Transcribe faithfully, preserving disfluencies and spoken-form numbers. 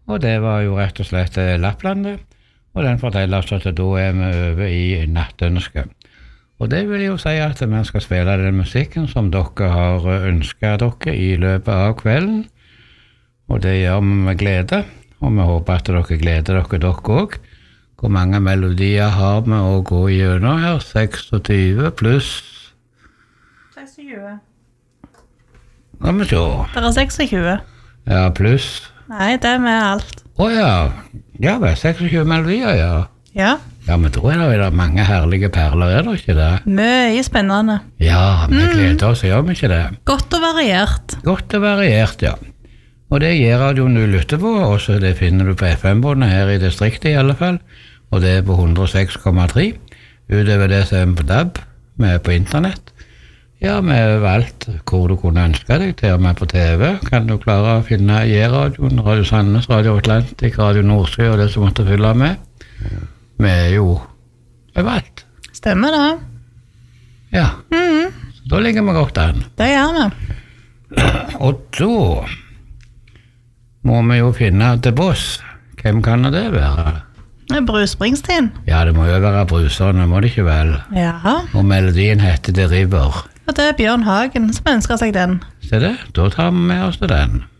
og det var jo rett og slett Lapplandet, og den forteller oss at da er vi over i nattønske. Og det vil jo si at vi skal spille den musikken som dere har ønsket dere i løpet av kvelden, og det gjør vi med glede, og vi håper at dere gleder dere dere også. Hvor mange melodier har vi å gå gjennom her? seksogtyve pluss seksogtjue. Hva må vi se? Det er seksogtjue. Ja, pluss. Nei, det er med alt. Åja, ja vel, seksogtjue melodier, ja. Ja. Ja, men da er det jo mange herlige perler, er det ikke det? Mye spennende. Ja, vi gleder oss, gjør vi ikke det? Godt og variert. Godt og variert, ja. Og det gjør radioen du lytter på, og så det finner du på F M-båndet her i distriktet i alle fall, og det er på hundre og seks komma tre. Utover det så er vi på D A B, vi er på internett. Ja, vi har valgt hvor du kunne ønske deg, til og med på T V. Kan du klare å finne J-radioen, Radio Sandnes, Radio Atlantic, Radio Nordsjø og det som måtte fylle med? Vi er jo overalt. Stemmer det. Ja, Mhm. så da ligger vi godt an. Det gjør vi. Og da må vi jo finne til boss. Hvem kan det være? Det er Bruce Springsteen. Ja, det må jo være bruserne, må det ikke vel? Ja. Og melodien heter The River. Og det er Bjørn Hagen som ønsker seg den. Se det, da tar vi med oss til den.